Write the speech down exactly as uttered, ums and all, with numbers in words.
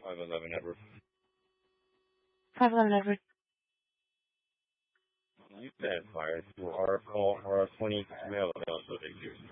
five eleven Edward. five eleven Edward. You said fire to R twenty mail. That's what they do.